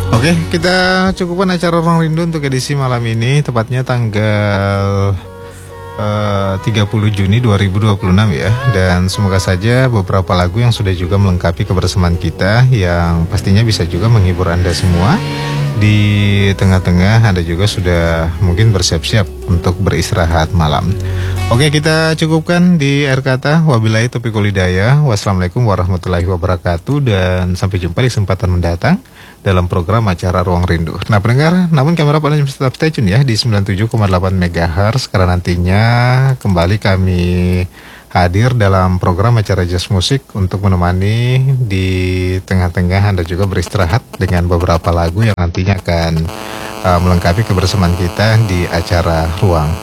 Oke, kita cukupkan acara Ruang Rindu untuk edisi malam ini, tepatnya tanggal 30 Juni 2026 ya. Dan semoga saja beberapa lagu yang sudah juga melengkapi kebersamaan kita, yang pastinya bisa juga menghibur Anda semua. Di tengah-tengah Anda juga sudah mungkin bersiap-siap untuk beristirahat malam. Oke, kita cukupkan di akhir kata. Wabillahi taufiq wal hidayah. Wassalamualaikum warahmatullahi wabarakatuh. Dan sampai jumpa di kesempatan mendatang dalam program acara Ruang Rindu. Nah pendengar, namun kamera pada tetap stay tune ya di 97,8 MHz. Karena nantinya kembali kami hadir dalam program acara Jazz Musik untuk menemani di tengah-tengah Anda juga beristirahat dengan beberapa lagu yang nantinya akan melengkapi kebersamaan kita di acara Ruang